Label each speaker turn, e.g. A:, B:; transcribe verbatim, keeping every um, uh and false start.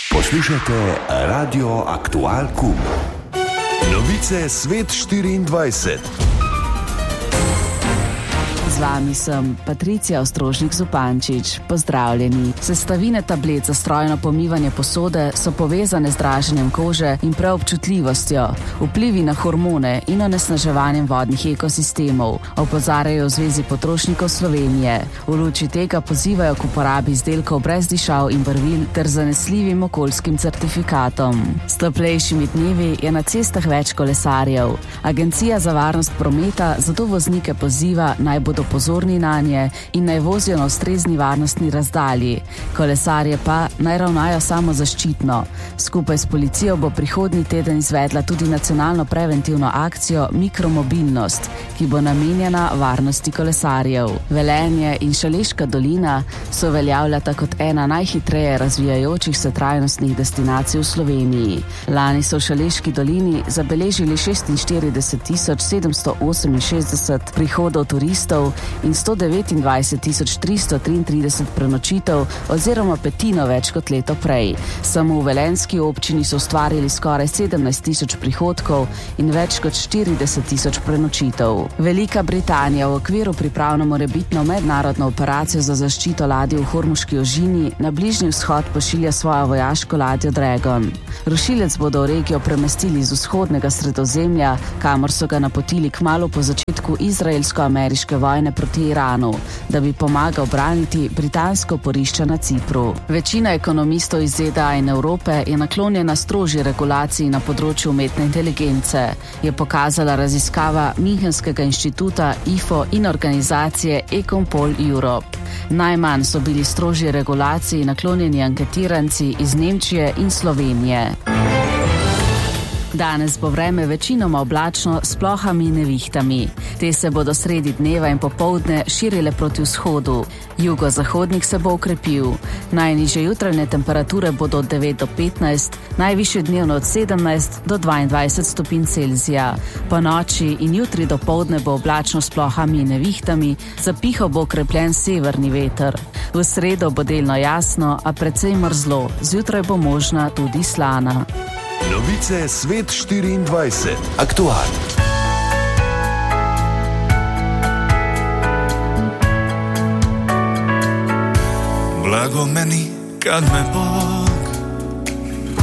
A: Poslušate Radio Aktual Q. Novice Svet štiriindvajset.
B: Z vami sem Patricija Ostrožnik-Zupančič. Pozdravljeni. Sestavine tablet za strojno pomivanje posode so povezane z draženjem kože in preobčutljivostjo, vplivi na hormone in onesnaževanjem vodnih ekosistemov, opozarjajo v Zvezi potrošnikov Slovenije. V luči tega pozivajo k uporabi izdelkov brez dišav in barvil ter zanesljivim okoljskim certifikatom. S toplejšimi dnevi je na cestah več kolesarjev. Agencija za varnost prometa zato voznike poziva, naj bodo pozorni nanje in naj vozijo na ustrezni varnostni razdalji. Kolesarje pa naj ravnajo samozaščitno. Skupaj s policijo bo prihodnji teden izvedla tudi nacionalno preventivno akcijo Mikromobilnost, ki bo namenjena varnosti kolesarjev. Velenje in Šaleška dolina so veljavljata kot ena najhitreje razvijajočih se trajnostnih destinacij v Sloveniji. Lani so v Šaleški dolini zabeležili šestinštirideset tisoč sedemsto oseminšestdeset prihodov turistov in sto devetindvajset tisoč tristo triintrideset prenočitev oziroma petino več kot leto prej. Samo v velenjski občini so ustvarili skoraj sedemnajst tisoč prihodkov in več kot štirideset tisoč prenočitev. Velika Britanija v okviru priprav na morebitno mednarodno operacijo za zaščito ladje v Hormuški ožini na Bližnji vzhod pošilja svojo vojaško ladjo Dragon. Rušilec bodo v regijo premestili z vzhodnega Sredozemlja, kamor so ga napotili kmalu po začetku izraelsko-ameriške vojne proti Iranu, da bi pomagal braniti britansko oporišče na Cipru. Večina ekonomistov iz Z D A in Evrope je naklonjena strožji regulaciji na področju umetne inteligence, je pokazala raziskava Münchenskega inštituta I F O in organizacije Econpol Europe. Najmanj so bili strožji regulaciji naklonjeni anketiranci iz Nemčije in Slovenije. Danes bo vreme večinoma oblačno s plohami in nevihtami. Te se bodo sredi dneva in popoldne širile proti vzhodu. Jugozahodnik se bo okrepil. Najnižje jutranje temperature bodo od devet do petnajst, najvišje dnevno od sedemnajst do dvaindvajset stopinj Celzija. Po noči in jutri do poldne bo oblačno s plohami in nevihtami, zapihal bo okrepljen severni veter. V sredo bo delno jasno, a precej mrzlo. Zjutraj bo možna tudi slana.
A: Novice Svet štiriindvajset. Aktual.
C: Blago meni kad me